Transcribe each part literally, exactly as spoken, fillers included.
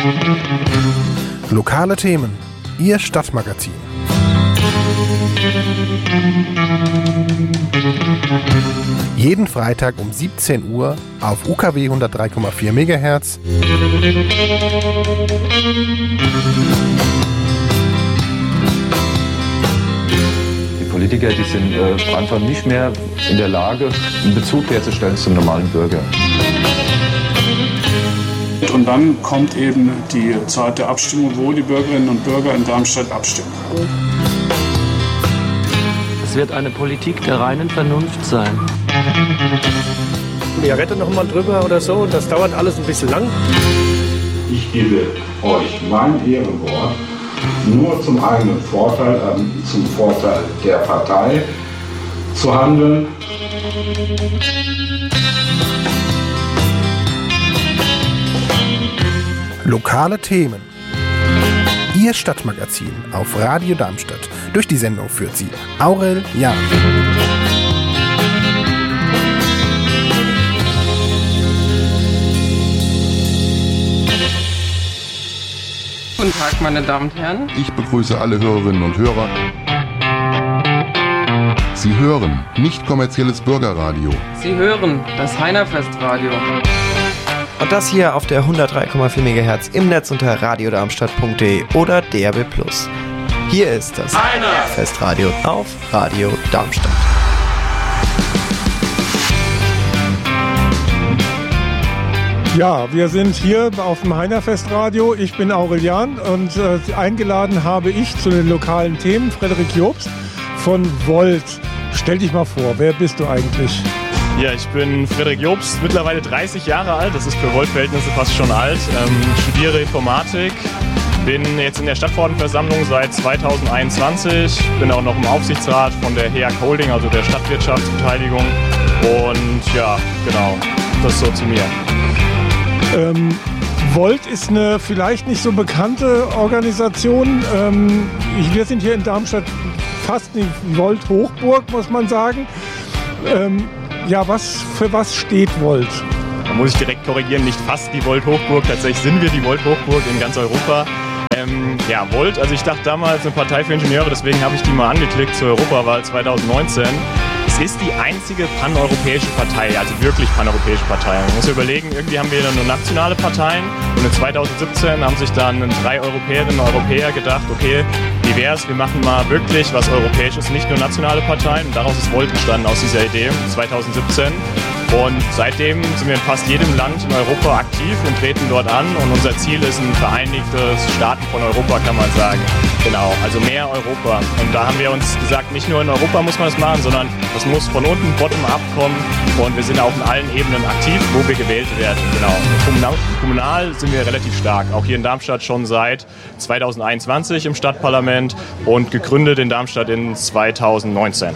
Lokale Themen, Ihr Stadtmagazin. Jeden Freitag um siebzehn Uhr auf U K W hundertdrei Komma vier Megahertz. Die Politiker, die sind äh, einfach nicht mehr in der Lage, einen Bezug herzustellen zum normalen Bürger. Und dann kommt eben die Zeit der Abstimmung, wo die Bürgerinnen und Bürger in Darmstadt abstimmen. Es wird eine Politik der reinen Vernunft sein. Wir retten noch mal drüber oder so, und das dauert alles ein bisschen lang. Ich gebe euch mein Ehrenwort, nur zum eigenen Vorteil, äh, zum Vorteil der Partei zu handeln. Lokale Themen. Ihr Stadtmagazin auf Radio Darmstadt. Durch die Sendung führt sie Aurel Jahn. Guten Tag, meine Damen und Herren. Ich begrüße alle Hörerinnen und Hörer. Sie hören nicht kommerzielles Bürgerradio. Sie hören das Heinerfestradio. Und das hier auf der hundertdrei Komma vier Megahertz im Netz unter radiodarmstadt punkt de oder D A B plus. Hier ist das Heinerfestradio auf Radio Darmstadt. Ja, wir sind hier auf dem Heinerfestradio. Ich bin Aurel Jahn und äh, eingeladen habe ich zu den lokalen Themen Frederik Jobst von Volt. Stell dich mal vor, wer bist du eigentlich? Ja, ich bin Frederik Jobst, mittlerweile dreißig Jahre alt, das ist für Volt-Verhältnisse fast schon alt, ähm, studiere Informatik, bin jetzt in der Stadtverordnetenversammlung seit zweitausendeinundzwanzig, bin auch noch im Aufsichtsrat von der H E A C Holding, also der Stadtwirtschaftsbeteiligung, und ja, genau, das so zu mir. Ähm, Volt ist eine vielleicht nicht so bekannte Organisation. Ähm, wir sind hier in Darmstadt fast die Volt-Hochburg, muss man sagen. Ähm, Ja, was, für was steht Volt? Da muss ich direkt korrigieren, nicht fast die Volt-Hochburg, tatsächlich sind wir die Volt-Hochburg in ganz Europa. Ähm, ja, Volt, also ich dachte damals eine Partei für Ingenieure, deswegen habe ich die mal angeklickt zur Europawahl zweitausendneunzehn. Es ist die einzige paneuropäische Partei, also wirklich paneuropäische Partei. Man muss überlegen, irgendwie haben wir nur nationale Parteien, und in zweitausendsiebzehn haben sich dann drei Europäerinnen und Europäer gedacht, okay, wie wär's, wir machen mal wirklich was Europäisches, nicht nur nationale Parteien, und daraus ist Volt entstanden, aus dieser Idee zweitausendsiebzehn. Und seitdem sind wir in fast jedem Land in Europa aktiv und treten dort an, und unser Ziel ist ein vereinigtes Staaten von Europa, kann man sagen. Genau, also mehr Europa. Und da haben wir uns gesagt, nicht nur in Europa muss man das machen, sondern das muss von unten bottom-up kommen, und wir sind auch in allen Ebenen aktiv, wo wir gewählt werden. Genau. Kommunal, kommunal sind wir relativ stark, auch hier in Darmstadt schon seit zweitausendeinundzwanzig im Stadtparlament und gegründet in Darmstadt in zweitausendneunzehn.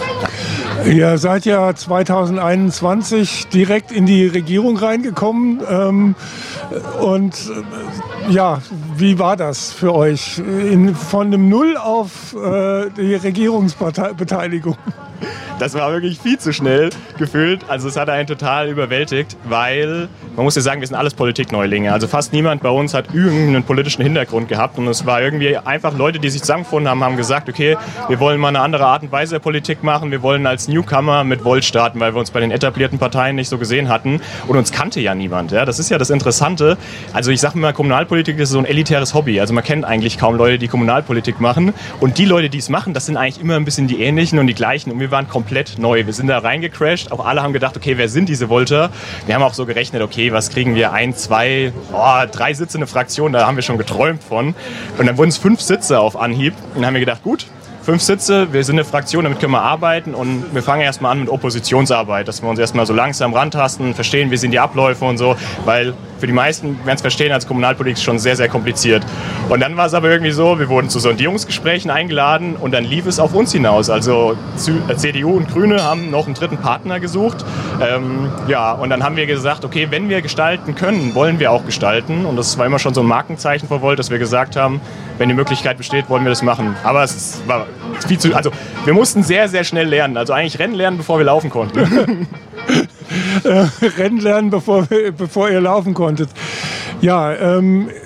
Ihr seid ja zweitausendeinundzwanzig direkt in die Regierung reingekommen. Ähm, und äh, ja, wie war das für euch? In, von einem Null auf äh, die Regierungsbeteiligung? Das war wirklich viel zu schnell gefühlt. Also es hat einen total überwältigt, weil, man muss ja sagen, wir sind alles Politikneulinge. Also fast niemand bei uns hat irgendeinen politischen Hintergrund gehabt. Und es war irgendwie einfach Leute, die sich zusammengefunden haben, haben gesagt, okay, wir wollen mal eine andere Art und Weise der Politik machen. Wir wollen als Newcomer mit Volt starten, weil wir uns bei den etablierten Parteien nicht so gesehen hatten. Und uns kannte ja niemand. Ja? Das ist ja das Interessante. Also ich sage mal, Kommunalpolitik ist so ein elitäres Hobby. Also man kennt eigentlich kaum Leute, die Kommunalpolitik machen. Und die Leute, die es machen, das sind eigentlich immer ein bisschen die Ähnlichen und die Gleichen. Und wir waren komplett neu. Wir sind da reingecrashed. Auch alle haben gedacht, okay, wer sind diese Volter? Wir haben auch so gerechnet, okay, was kriegen wir? Ein, zwei, oh, drei Sitze in der Fraktion, da haben wir schon geträumt von. Und dann wurden es fünf Sitze auf Anhieb. Und dann haben wir gedacht, gut, fünf Sitze, wir sind eine Fraktion, damit können wir arbeiten, und wir fangen erstmal an mit Oppositionsarbeit, dass wir uns erstmal so langsam rantasten, verstehen, wie sind die Abläufe und so, weil für die meisten werden es verstehen, als Kommunalpolitik ist schon sehr, sehr kompliziert. Und dann war es aber irgendwie so, wir wurden zu Sondierungsgesprächen eingeladen, und dann lief es auf uns hinaus. Also C D U und Grüne haben noch einen dritten Partner gesucht. Ähm, ja, und dann haben wir gesagt, okay, wenn wir gestalten können, wollen wir auch gestalten. Und das war immer schon so ein Markenzeichen von Volt, dass wir gesagt haben, wenn die Möglichkeit besteht, wollen wir das machen. Aber es war viel zu, also wir mussten sehr, sehr schnell lernen. Also eigentlich Rennen lernen, bevor wir laufen konnten. Rennen lernen, bevor, bevor ihr laufen konntet. Ja, ähm,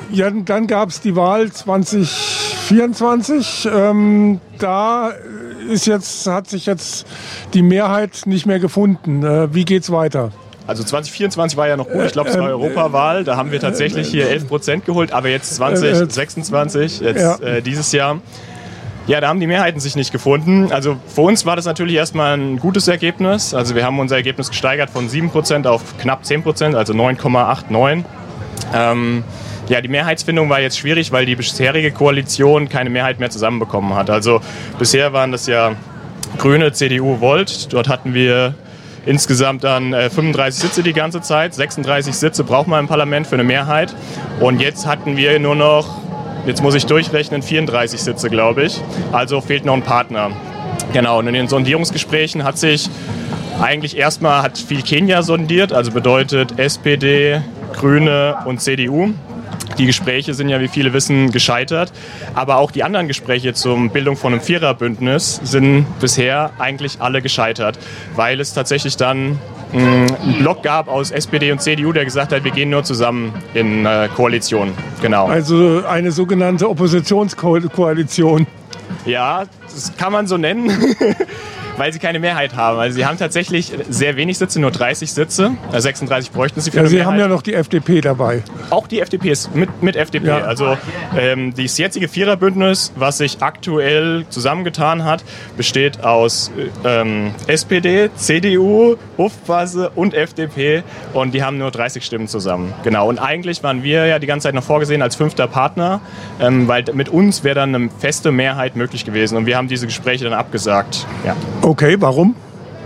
ja, dann gab es die Wahl zwanzig vierundzwanzig. Ähm, da ist jetzt, hat sich jetzt die Mehrheit nicht mehr gefunden. Äh, wie geht's weiter? Also zwanzig vierundzwanzig war ja noch gut, ich glaube es war Europawahl, da haben wir tatsächlich hier elf Prozent geholt, aber jetzt zwanzig sechsundzwanzig, jetzt ja. äh, dieses Jahr, ja, da haben die Mehrheiten sich nicht gefunden. Also für uns war das natürlich erstmal ein gutes Ergebnis, also wir haben unser Ergebnis gesteigert von sieben Prozent auf knapp zehn Prozent, also neun Komma neunundachtzig. Ähm, ja, die Mehrheitsfindung war jetzt schwierig, weil die bisherige Koalition keine Mehrheit mehr zusammenbekommen hat. Also bisher waren das ja Grüne, C D U, Volt, dort hatten wir insgesamt dann äh, fünfunddreißig Sitze die ganze Zeit. sechsunddreißig Sitze braucht man im Parlament für eine Mehrheit. Und jetzt hatten wir nur noch, jetzt muss ich durchrechnen, vierunddreißig Sitze, glaube ich. Also fehlt noch ein Partner. Genau, und in den Sondierungsgesprächen hat sich eigentlich erstmal, hat viel Kenia sondiert, also bedeutet S P D, Grüne und C D U. Die Gespräche sind ja, wie viele wissen, gescheitert. Aber auch die anderen Gespräche zur Bildung von einem Viererbündnis sind bisher eigentlich alle gescheitert. Weil es tatsächlich dann mh, einen Block gab aus S P D und C D U, der gesagt hat, wir gehen nur zusammen in äh, Koalition. Genau. Also eine sogenannte Oppositionskoalition. Ja, das kann man so nennen. Weil sie keine Mehrheit haben. Also sie haben tatsächlich sehr wenig Sitze, nur dreißig Sitze. sechsunddreißig bräuchten sie für ja, eine Sie Mehrheit. haben ja noch die F D P dabei. Auch die F D P ist mit, mit F D P. Ja. Also ähm, das jetzige Viererbündnis, was sich aktuell zusammengetan hat, besteht aus ähm, S P D, C D U, Ufpasse und F D P. Und die haben nur dreißig Stimmen zusammen. Genau. Und eigentlich waren wir ja die ganze Zeit noch vorgesehen als fünfter Partner, ähm, weil mit uns wäre dann eine feste Mehrheit möglich gewesen. Und wir haben diese Gespräche dann abgesagt. Ja. Okay, warum?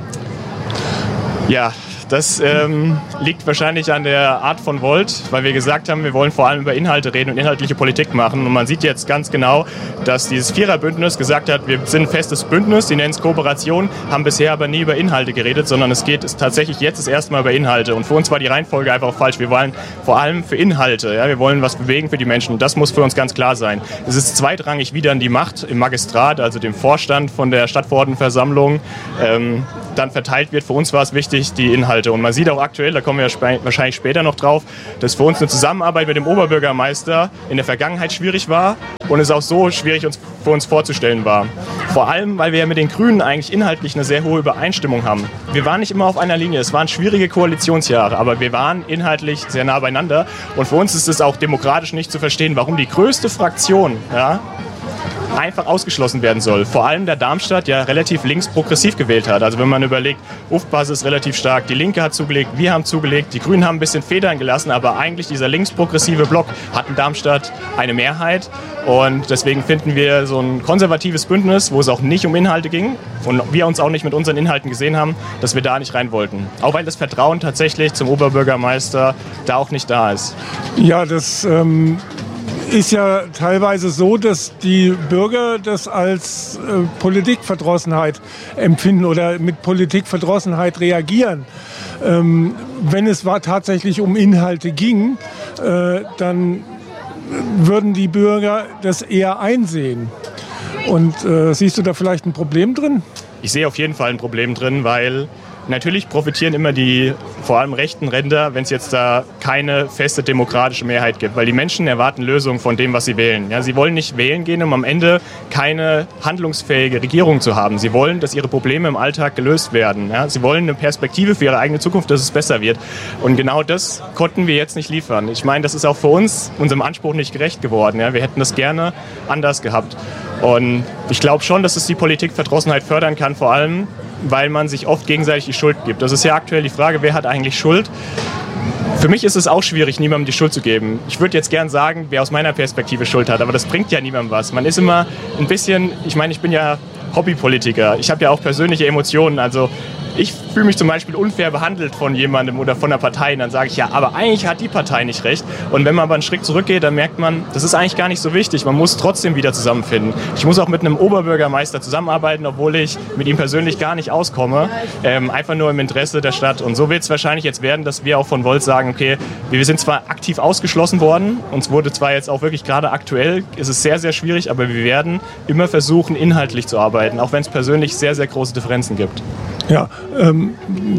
Ja, das ähm, liegt wahrscheinlich an der Art von Volt, weil wir gesagt haben, wir wollen vor allem über Inhalte reden und inhaltliche Politik machen. Und man sieht jetzt ganz genau, dass dieses Viererbündnis gesagt hat, wir sind ein festes Bündnis, die nennen es Kooperation, haben bisher aber nie über Inhalte geredet, sondern es geht es tatsächlich jetzt das erste Mal über Inhalte. Und für uns war die Reihenfolge einfach falsch. Wir wollen vor allem für Inhalte, ja, wir wollen was bewegen für die Menschen. Und das muss für uns ganz klar sein. Es ist zweitrangig, wie dann die Macht im Magistrat, also dem Vorstand von der Stadtverordnetenversammlung, ähm, dann verteilt wird. Für uns war es wichtig, die Inhalte. Und man sieht auch aktuell, da kommen wir sp- wahrscheinlich später noch drauf, dass für uns eine Zusammenarbeit mit dem Oberbürgermeister in der Vergangenheit schwierig war und es auch so schwierig uns, für uns vorzustellen war. Vor allem, weil wir ja mit den Grünen eigentlich inhaltlich eine sehr hohe Übereinstimmung haben. Wir waren nicht immer auf einer Linie. Es waren schwierige Koalitionsjahre, aber wir waren inhaltlich sehr nah beieinander. Und für uns ist es auch demokratisch nicht zu verstehen, warum die größte Fraktion, ja, einfach ausgeschlossen werden soll. Vor allem der Darmstadt ja relativ links-progressiv gewählt hat. Also wenn man überlegt, Ufpasse ist relativ stark, die Linke hat zugelegt, wir haben zugelegt, die Grünen haben ein bisschen Federn gelassen, aber eigentlich dieser links-progressive Block hat in Darmstadt eine Mehrheit. Und deswegen finden wir so ein konservatives Bündnis, wo es auch nicht um Inhalte ging und wir uns auch nicht mit unseren Inhalten gesehen haben, dass wir da nicht rein wollten. Auch weil das Vertrauen tatsächlich zum Oberbürgermeister da auch nicht da ist. Ja, das ähm, ist ja teilweise so, dass die Bürger das als äh, Politikverdrossenheit empfinden oder mit Politikverdrossenheit reagieren. Ähm, wenn es war, tatsächlich um Inhalte ging, äh, dann würden die Bürger das eher einsehen. Und äh, siehst du da vielleicht ein Problem drin? Ich sehe auf jeden Fall ein Problem drin, weil natürlich profitieren immer die vor allem rechten Ränder, wenn es jetzt da keine feste demokratische Mehrheit gibt. Weil die Menschen erwarten Lösungen von dem, was sie wählen. Ja, sie wollen nicht wählen gehen, um am Ende keine handlungsfähige Regierung zu haben. Sie wollen, dass ihre Probleme im Alltag gelöst werden. Ja, sie wollen eine Perspektive für ihre eigene Zukunft, dass es besser wird. Und genau das konnten wir jetzt nicht liefern. Ich meine, das ist auch für uns unserem Anspruch nicht gerecht geworden. Ja, wir hätten das gerne anders gehabt. Und ich glaube schon, dass es die Politikverdrossenheit fördern kann, vor allem, weil man sich oft gegenseitig die Schuld gibt. Das ist ja aktuell die Frage, wer hat eigentlich Schuld? Für mich ist es auch schwierig, niemandem die Schuld zu geben. Ich würde jetzt gern sagen, wer aus meiner Perspektive Schuld hat, aber das bringt ja niemandem was. Man ist immer ein bisschen, ich meine, ich bin ja Hobbypolitiker. Ich habe ja auch persönliche Emotionen, also ich fühle mich zum Beispiel unfair behandelt von jemandem oder von einer Partei. Und dann sage ich, ja, aber eigentlich hat die Partei nicht recht. Und wenn man aber einen Schritt zurückgeht, dann merkt man, das ist eigentlich gar nicht so wichtig. Man muss trotzdem wieder zusammenfinden. Ich muss auch mit einem Oberbürgermeister zusammenarbeiten, obwohl ich mit ihm persönlich gar nicht auskomme. Ähm, einfach nur im Interesse der Stadt. Und so wird es wahrscheinlich jetzt werden, dass wir auch von Volt sagen, okay, wir sind zwar aktiv ausgeschlossen worden. Uns wurde zwar jetzt auch wirklich gerade aktuell, ist es sehr, sehr schwierig, aber wir werden immer versuchen, inhaltlich zu arbeiten, auch wenn es persönlich sehr, sehr große Differenzen gibt. Ja, ähm,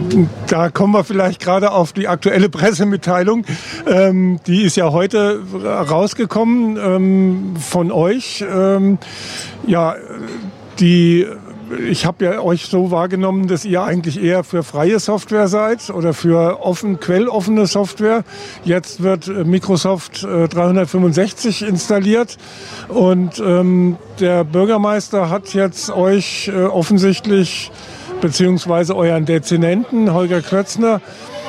da kommen wir vielleicht gerade auf die aktuelle Pressemitteilung. Ähm, die ist ja heute rausgekommen ähm, von euch. Ähm, ja, die, ich habe ja euch so wahrgenommen, dass ihr eigentlich eher für freie Software seid oder für offen, quelloffene Software. Jetzt wird Microsoft äh, dreihundertfünfundsechzig installiert und ähm, der Bürgermeister hat jetzt euch äh, offensichtlich beziehungsweise euren Dezernenten Holger Klötzner,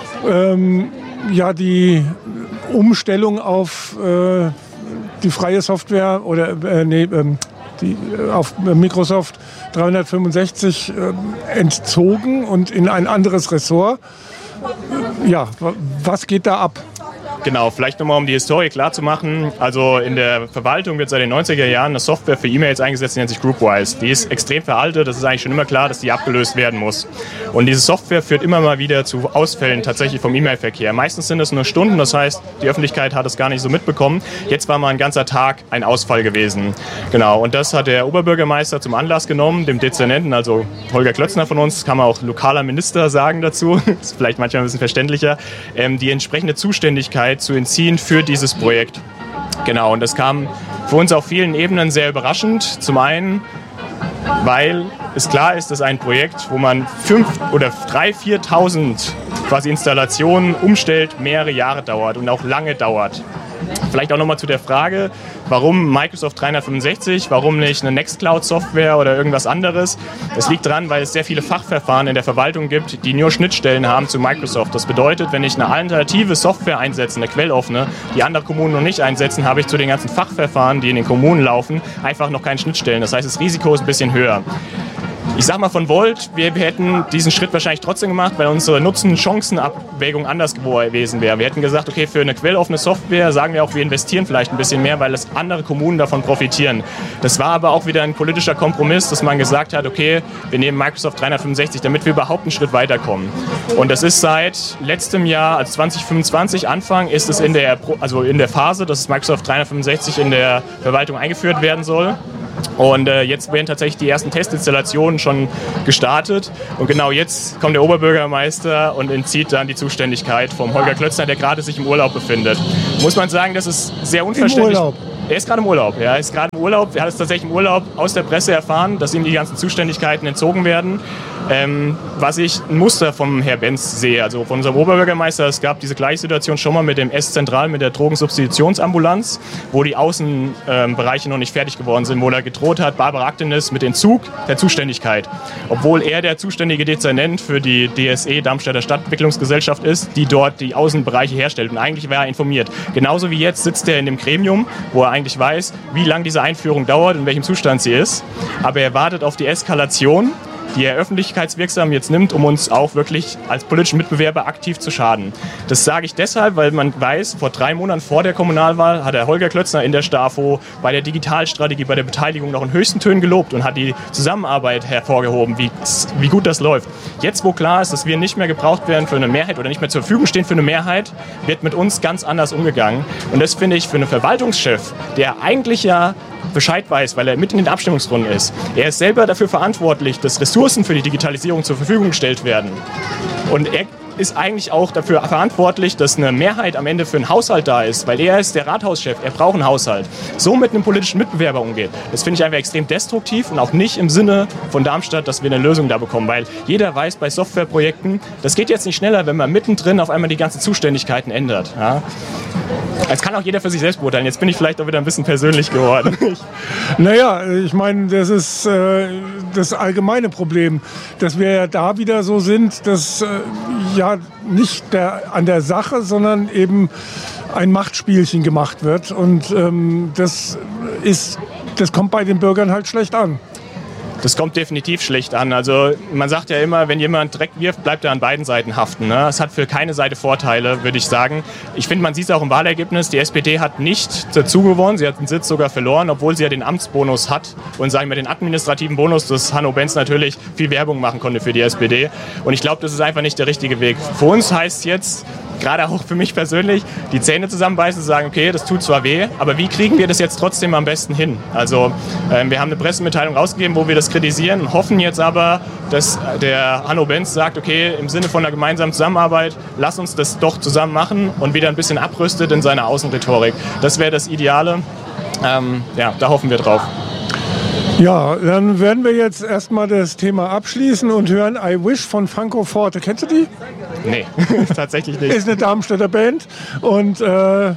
ähm, ja, die Umstellung auf äh, die freie Software oder äh, nee, ähm, die, äh, auf Microsoft dreihundertfünfundsechzig äh, entzogen und in ein anderes Ressort. Ja, was geht da ab? Genau, vielleicht nochmal, um die Historie klar zu machen. Also in der Verwaltung wird seit den neunziger Jahren eine Software für E-Mails eingesetzt, die nennt sich Groupwise. Die ist extrem veraltet, das ist eigentlich schon immer klar, dass die abgelöst werden muss. Und diese Software führt immer mal wieder zu Ausfällen tatsächlich vom E-Mail-Verkehr. Meistens sind es nur Stunden, das heißt, die Öffentlichkeit hat es gar nicht so mitbekommen. Jetzt war mal ein ganzer Tag ein Ausfall gewesen. Genau, und das hat der Oberbürgermeister zum Anlass genommen, dem Dezernenten, also Holger Klötzner von uns, kann man auch lokaler Minister sagen dazu, ist vielleicht manchmal ein bisschen verständlicher, ähm, die entsprechende Zuständigkeit zu entziehen für dieses Projekt. Genau, und das kam für uns auf vielen Ebenen sehr überraschend. Zum einen, weil es klar ist, dass ein Projekt, wo man fünf oder drei, viertausend quasi Installationen umstellt, mehrere Jahre dauert und auch lange dauert. Vielleicht auch nochmal zu der Frage, warum Microsoft dreihundertfünfundsechzig, warum nicht eine Nextcloud-Software oder irgendwas anderes? Es liegt daran, weil es sehr viele Fachverfahren in der Verwaltung gibt, die nur Schnittstellen haben zu Microsoft. Das bedeutet, wenn ich eine alternative Software einsetze, eine quelloffene, die andere Kommunen noch nicht einsetzen, habe ich zu den ganzen Fachverfahren, die in den Kommunen laufen, einfach noch keine Schnittstellen. Das heißt, das Risiko ist ein bisschen höher. Ich sag mal von Volt, wir hätten diesen Schritt wahrscheinlich trotzdem gemacht, weil unsere Nutzen-Chancen-Abwägung anders gewesen wäre. Wir hätten gesagt, okay, für eine quelloffene Software sagen wir auch, wir investieren vielleicht ein bisschen mehr, weil es andere Kommunen davon profitieren. Das war aber auch wieder ein politischer Kompromiss, dass man gesagt hat, okay, wir nehmen Microsoft dreihundertfünfundsechzig, damit wir überhaupt einen Schritt weiterkommen. Und das ist seit letztem Jahr, also zwanzig fünfundzwanzig Anfang, ist es in der, also in der Phase, dass Microsoft dreihundertfünfundsechzig in der Verwaltung eingeführt werden soll. Und äh, jetzt werden tatsächlich die ersten Testinstallationen schon gestartet. Und genau jetzt kommt der Oberbürgermeister und entzieht dann die Zuständigkeit vom Holger Klötzner, der gerade sich im Urlaub befindet. Muss man sagen, das ist sehr unverständlich. Im Urlaub. Er ist gerade im Urlaub. Ja, er ist gerade im Urlaub. Er hat es tatsächlich im Urlaub aus der Presse erfahren, dass ihm die ganzen Zuständigkeiten entzogen werden. Ähm, was ich ein Muster vom Herrn Benz sehe, also von unserem Oberbürgermeister, es gab diese gleiche Situation schon mal mit dem S-Zentral, mit der Drogensubstitutionsambulanz, wo die Außenbereiche ähm, noch nicht fertig geworden sind, wo er gedroht hat, Barbara Aktenis mit Entzug der Zuständigkeit. Obwohl er der zuständige Dezernent für die D S E, Darmstädter Stadtentwicklungsgesellschaft, ist, die dort die Außenbereiche herstellt. Und eigentlich war er informiert. Genauso wie jetzt sitzt er in dem Gremium, wo er eigentlich weiß, wie lange diese Einführung dauert und in welchem Zustand sie ist. Aber er wartet auf die Eskalation, die er öffentlichkeitswirksam jetzt nimmt, um uns auch wirklich als politischen Mitbewerber aktiv zu schaden. Das sage ich deshalb, weil man weiß, vor drei Monaten vor der Kommunalwahl hat der Holger Klötzner in der STAFO bei der Digitalstrategie, bei der Beteiligung noch in höchsten Tönen gelobt und hat die Zusammenarbeit hervorgehoben, wie, wie gut das läuft. Jetzt, wo klar ist, dass wir nicht mehr gebraucht werden für eine Mehrheit oder nicht mehr zur Verfügung stehen für eine Mehrheit, wird mit uns ganz anders umgegangen. Und das finde ich für einen Verwaltungschef, der eigentlich ja Bescheid weiß, weil er mit in den Abstimmungsrunden ist. Er ist selber dafür verantwortlich, dass Ressourcen für die Digitalisierung zur Verfügung gestellt werden. Und er ist eigentlich auch dafür verantwortlich, dass eine Mehrheit am Ende für einen Haushalt da ist, weil er ist der Rathauschef, er braucht einen Haushalt. So mit einem politischen Mitbewerber umgeht, das finde ich einfach extrem destruktiv und auch nicht im Sinne von Darmstadt, dass wir eine Lösung da bekommen, weil jeder weiß bei Softwareprojekten, das geht jetzt nicht schneller, wenn man mittendrin auf einmal die ganzen Zuständigkeiten ändert. Ja? Das kann auch jeder für sich selbst beurteilen. Jetzt bin ich vielleicht auch wieder ein bisschen persönlich geworden. Naja, ich meine, das ist äh, das allgemeine Problem, dass wir ja da wieder so sind, dass äh, ja nicht der, an der Sache, sondern eben ein Machtspielchen gemacht wird. Und ähm, das ist, das kommt bei den Bürgern halt schlecht an. Das kommt definitiv schlecht an. Also man sagt ja immer, wenn jemand Dreck wirft, bleibt er an beiden Seiten haften. Ne? Es hat für keine Seite Vorteile, würde ich sagen. Ich finde, man sieht es auch im Wahlergebnis. Die S P D hat nicht dazu gewonnen. Sie hat den Sitz sogar verloren, obwohl sie ja den Amtsbonus hat. Und sagen wir den administrativen Bonus, dass Hanno Benz natürlich viel Werbung machen konnte für die S P D. Und ich glaube, das ist einfach nicht der richtige Weg. Für uns heißt es jetzt, gerade auch für mich persönlich, die Zähne zusammenbeißen und sagen, okay, das tut zwar weh, aber wie kriegen wir das jetzt trotzdem am besten hin? Also äh, wir haben eine Pressemitteilung rausgegeben, wo wir das kritisieren und hoffen jetzt aber, dass der Hanno Benz sagt, okay, im Sinne von einer gemeinsamen Zusammenarbeit, lass uns das doch zusammen machen und wieder ein bisschen abrüstet in seiner Außenrhetorik. Das wäre das Ideale. Ähm, ja, da hoffen wir drauf. Ja, dann werden wir jetzt erstmal das Thema abschließen und hören I Wish von Franco Forte. Kennst du die? Nee, tatsächlich nicht. Ist eine Darmstädter Band und äh